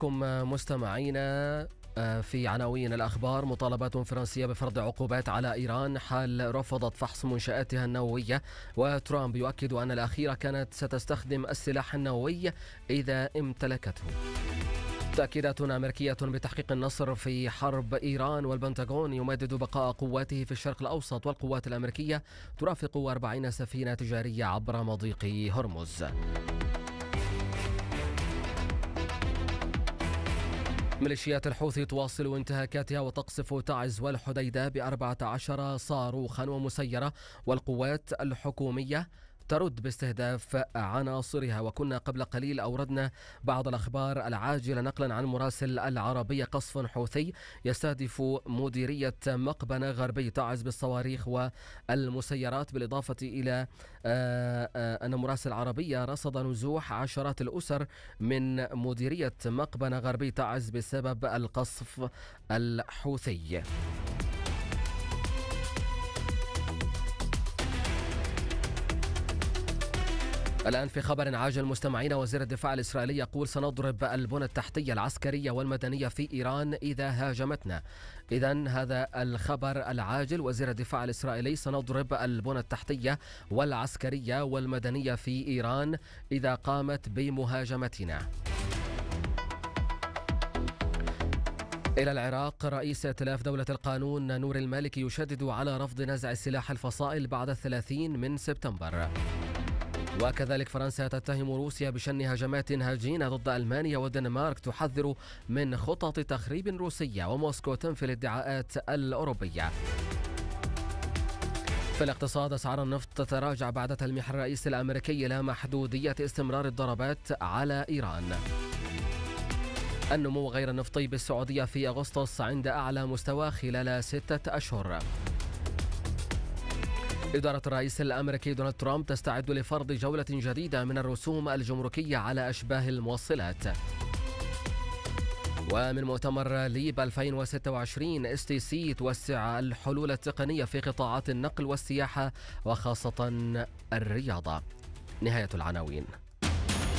بكم مستمعينا. في عناوين الأخبار: مطالبات فرنسية بفرض عقوبات على إيران حال رفضت فحص منشآتها النووية، وترامب يؤكد أن الأخيرة كانت ستستخدم السلاح النووي إذا امتلكته. تأكيدات أمريكية بتحقيق النصر في حرب إيران، والبنتاغون يمدد بقاء قواته في الشرق الأوسط، والقوات الأمريكية ترافق 40 سفينة تجارية عبر مضيق هرمز. ميليشيات الحوثي تواصل انتهاكاتها وتقصف تعز والحديدة ب14 صاروخا ومسيرة، والقوات الحكومية ترد باستهداف عناصرها. وكنا قبل قليل أوردنا بعض الأخبار العاجلة نقلا عن مراسل العربية: قصف حوثي يستهدف مديرية مقبنة غربي تعز بالصواريخ والمسيرات، بالإضافة إلى أن مراسل العربية رصد نزوح عشرات الأسر من مديرية مقبنة غربي تعز بسبب القصف الحوثي. الآن في خبر عاجل مستمعين: وزير الدفاع الإسرائيلي يقول سنضرب البنى التحتية العسكرية والمدنية في إيران إذا هاجمتنا. إذن هذا الخبر العاجل: وزير الدفاع الإسرائيلي سنضرب البنى التحتية والعسكرية والمدنية في إيران إذا قامت بمهاجمتنا. إلى العراق: رئيس ائتلاف دولة القانون نور المالكي يشدد على رفض نزع سلاح الفصائل بعد 30 من سبتمبر. وكذلك فرنسا تتهم روسيا بشن هجمات هجينة ضد ألمانيا، والدنمارك تحذر من خطط تخريب روسية، وموسكو تنفي الادعاءات الأوروبية. في الاقتصاد: أسعار النفط تتراجع بعد تلميح الرئيس الأمريكي إلى محدودية استمرار الضربات على إيران. النمو غير النفطي بالسعودية في أغسطس عند أعلى مستوى خلال 6 أشهر. إدارة الرئيس الأمريكي دونالد ترامب تستعد لفرض جولة جديدة من الرسوم الجمركية على أشباه الموصلات. ومن مؤتمر ليب 2026: STC توسع الحلول التقنية في قطاعات النقل والسياحة وخاصة الرياضة. نهاية العناوين.